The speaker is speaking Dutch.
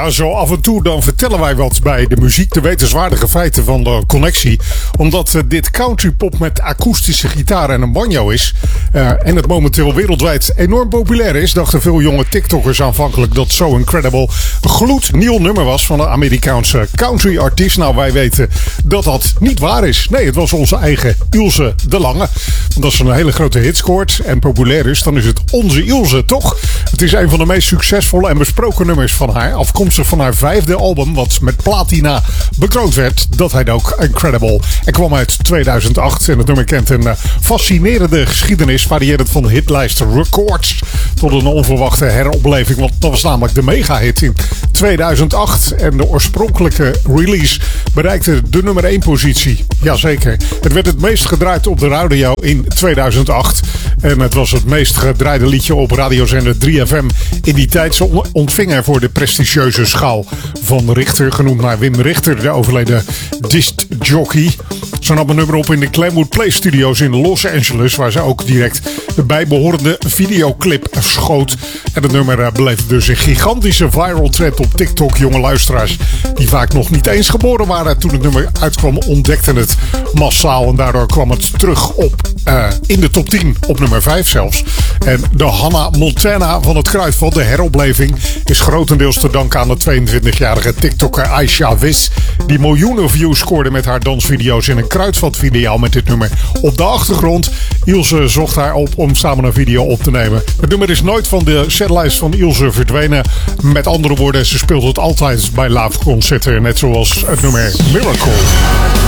Ja, zo af en toe dan vertellen wij wat bij de muziek, de wetenswaardige feiten van de connectie. Omdat dit countrypop met akoestische gitaar en een banjo is. En het momenteel wereldwijd enorm populair is, dachten veel jonge TikTokkers aanvankelijk dat So Incredible een gloednieuw nummer was van een Amerikaanse country artiest. Nou, wij weten dat dat niet waar is. Nee, het was onze eigen Ilse de Lange. Want als ze een hele grote hit scoort en populair is, dan is het onze Ilse, toch? Het is een van de meest succesvolle en besproken nummers van haar. Afkomstig van haar 5e album, wat met platina bekroond werd. Dat heet ook Incredible. En kwam uit 2008. En het nummer kent een fascinerende geschiedenis. Varieerend van de hitlijst Records tot een onverwachte heropleving. Want dat was namelijk de mega-hit in 2008. En de oorspronkelijke release bereikte de nummer 1 positie. Jazeker. Het werd het meest gedraaid op de radio in 2008. En het was het meest gedraaide liedje op radiozender 3FM in die tijd. Ze ontving er voor de prestigieuze schaal van Richter, genoemd naar Wim Richter, de overleden discjockey. Ze nam een nummer op in de Glenwood Play Studios in Los Angeles, waar ze ook direct de bijbehorende videoclip schoot. En het nummer beleefde dus een gigantische viral trend op TikTok. Jonge luisteraars die vaak nog niet eens geboren waren toen het nummer uitkwam, ontdekten het massaal. En daardoor kwam het terug op in de top 10, op nummer 5 zelfs. En de Hannah Montana van het Kruidvat, de heropleving, is grotendeels te danken aan de 22-jarige TikToker Aisha Wiss, die miljoenen views scoorde met haar dansvideo's in een Kruidvat-filiaal met dit nummer op de achtergrond. Ilse zocht haar op om samen een video op te nemen. Het nummer is nooit van de setlijst van Ilse verdwenen. Met andere woorden, ze speelt het altijd bij live concerten, net zoals het nummer Miracle.